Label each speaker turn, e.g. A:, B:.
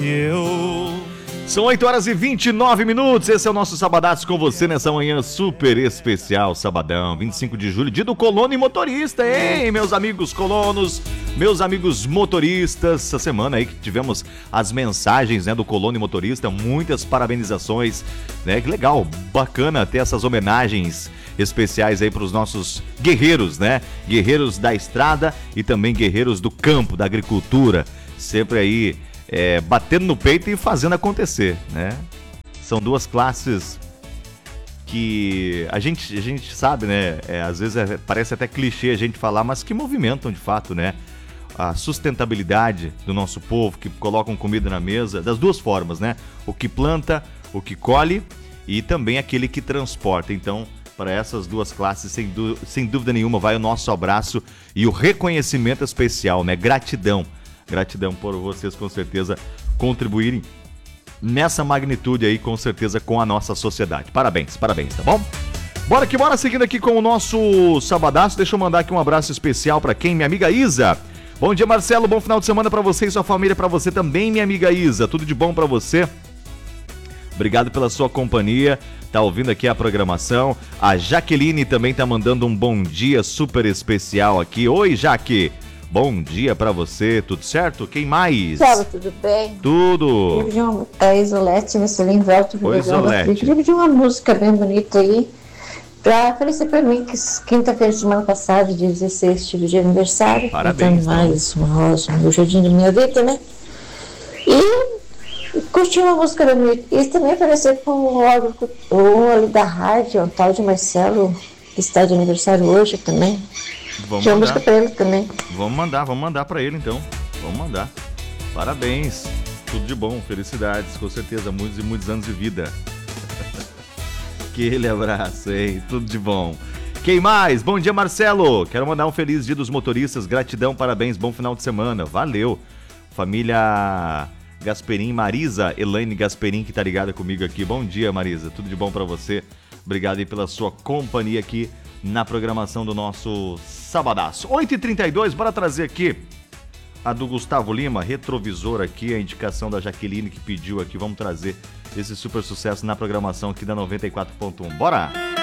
A: São 8h29, esse é o nosso Sabadaço com você nessa manhã super especial, sabadão, 25 de julho, dia do colono e motorista, hein, meus amigos colonos, meus amigos motoristas. Essa semana aí que tivemos as mensagens, né, do colono e motorista, muitas parabenizações, né, que legal, bacana ter essas homenagens especiais aí para os nossos guerreiros, né, guerreiros da estrada e também guerreiros do campo, da agricultura, sempre aí batendo no peito e fazendo acontecer, né? São duas classes que a gente sabe, né? Às vezes parece até clichê a gente falar, mas que movimentam de fato, né? A sustentabilidade do nosso povo, que colocam comida na mesa, das duas formas, né? O que planta, o que colhe e também aquele que transporta. Então, para essas duas classes, sem dúvida nenhuma, vai o nosso abraço e o reconhecimento especial, né? Gratidão. Gratidão por vocês, com certeza, contribuírem nessa magnitude aí, com certeza, com a nossa sociedade. Parabéns, parabéns, tá bom? Bora que bora, seguindo aqui com o nosso Sabadaço. Deixa eu mandar aqui um abraço especial pra quem? Minha amiga Isa. Bom dia, Marcelo, bom final de semana pra você e sua família, pra você também, minha amiga Isa. Tudo de bom pra você. Obrigado pela sua companhia. Tá ouvindo aqui a programação. A Jaqueline também tá mandando um bom dia super especial aqui. Oi, Jaque. Bom dia pra você, tudo certo? Quem mais?
B: Marcelo, tudo bem?
A: Tudo.
B: A Isolete, Marcelinho Velto.
A: Oi, Isolete.
B: Eu pedi uma música bem bonita aí, pra oferecer pra mim, que quinta-feira, semana passada, dia 16, tive de aniversário.
A: Parabéns.
B: Então, mais uma rosa no jardim da minha vida, né? E curti uma música bem bonita. E também oferecer para o ali da rádio, o tal de Marcelo, que está de aniversário hoje também.
A: Vamos
B: Tinha
A: mandar.
B: música pra ele também.
A: Vamos mandar pra ele então. Vamos mandar. Parabéns. Tudo de bom, felicidades, com certeza, muitos e muitos anos de vida. Aquele abraço, hein? Tudo de bom. Quem mais? Bom dia, Marcelo. Quero mandar um feliz dia dos motoristas. Gratidão, parabéns, bom final de semana. Valeu. Família Gasperim, Marisa, Elaine Gasperim, que tá ligada comigo aqui. Bom dia, Marisa. Tudo de bom pra você. Obrigado aí pela sua companhia aqui na programação do nosso Sabadaço. 8h32, bora trazer aqui a do Gustavo Lima, Retrovisor aqui, a indicação da Jaqueline que pediu aqui. Vamos trazer esse super sucesso na programação aqui da 94.1. Bora!